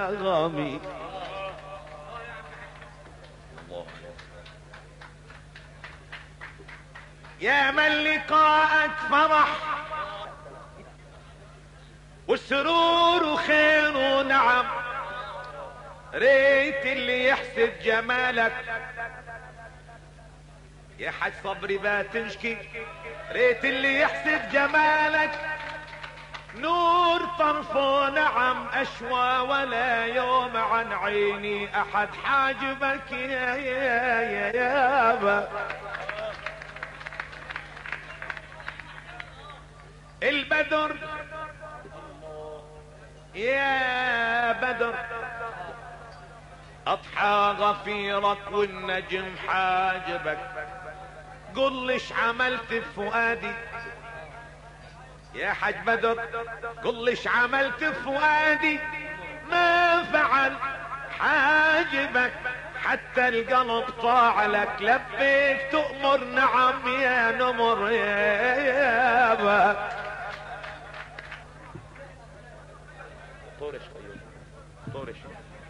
غامي. يا من لقاءك فرح والسرور وخير ونعم، ريت اللي يحسد جمالك يا حج صبري باتنشكي، ريت اللي يحسد جمالك نور طرفه نعم اشوى، ولا يوم عن عيني احد حاجبك يا يابا. البدر يا بدر اضحى غفيرك والنجم حاجبك، قل ليش عملت بفؤادي يا حج بدر، قل ليش عملت بفؤادي ما فعل حاجبك، حتى القلب طاع لك لبيك تؤمر نعم يا نمر يا يابا. طورش طورش